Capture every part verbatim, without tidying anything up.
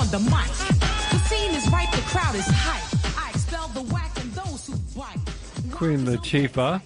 on the mic. The scene is ripe, the crowd is hype. I expel the whack and those who bite. Queen Latifah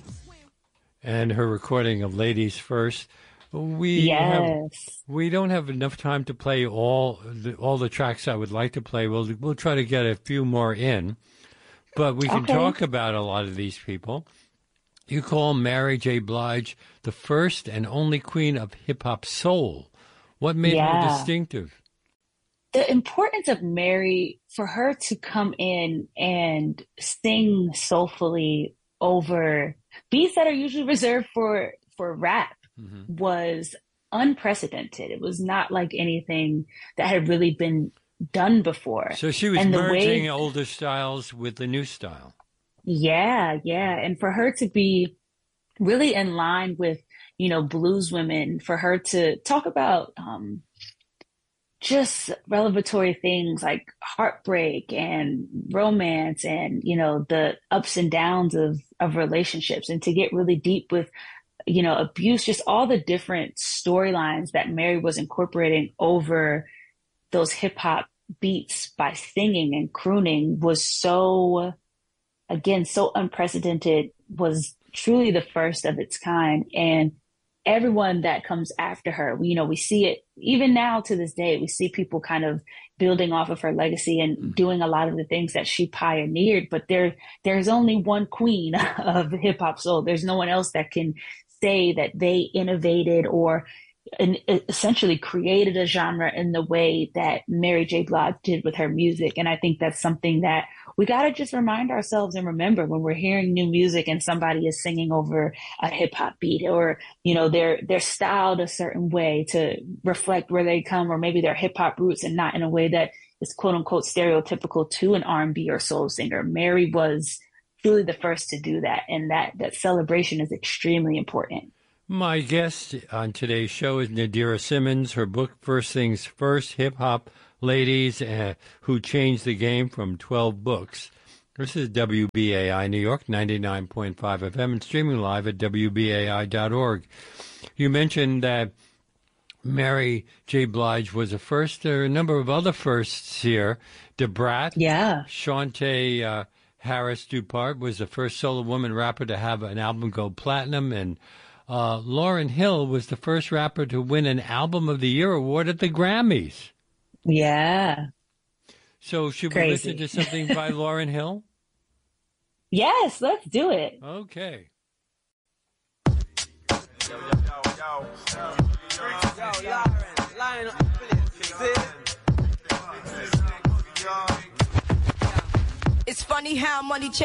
and her recording of Ladies First. We yes. have, we don't have enough time to play all the, all the tracks I would like to play. We'll we'll try to get a few more in, but we can okay. talk about a lot of these people. You call Mary J. Blige the first and only queen of hip-hop soul. What made yeah. her distinctive? The importance of Mary, for her to come in and sing soulfully over beats that are usually reserved for, for rap, mm-hmm. was unprecedented. It was not like anything that had really been done before. So she was and merging way, older styles with the new style. Yeah, yeah. And for her to be really in line with, you know, blues women, for her to talk about um, just revelatory things like heartbreak and romance and, you know, the ups and downs of, of relationships, and to get really deep with, you know, abuse, just all the different storylines that Mary was incorporating over those hip hop beats by singing and crooning was so... again, so unprecedented, was truly the first of its kind. And everyone that comes after her, you know, we see it even now to this day, we see people kind of building off of her legacy and mm. doing a lot of the things that she pioneered. But there, there's only one queen of hip hop soul. There's no one else that can say that they innovated or and essentially created a genre in the way that Mary J. Blige did with her music. And I think that's something that we got to just remind ourselves and remember when we're hearing new music and somebody is singing over a hip hop beat, or, you know, they're, they're styled a certain way to reflect where they come, or maybe their hip hop roots, and not in a way that is quote unquote stereotypical to an R and B or soul singer. Mary was truly the first to do that. And that, that celebration is extremely important. My guest on today's show is Nadira Simmons. Her book, First Things First, Hip-Hop Ladies uh, Who Changed the Game, from twelve books. This is W B A I New York, ninety-nine point five F M, and streaming live at W B A I dot org. You mentioned that Mary J. Blige was a first. There are a number of other firsts here. Da Brat. Yeah. Shantae uh, Harris Dupart was the first solo woman rapper to have an album go platinum, and Uh, Lauryn Hill was the first rapper to win an Album of the Year award at the Grammys. Yeah. So should Crazy. we listen to something by Lauryn Hill? Yes, let's do it. Okay. Yo, yo, yo, yo. Yo, Lauren, Lionel, It's funny how money changes.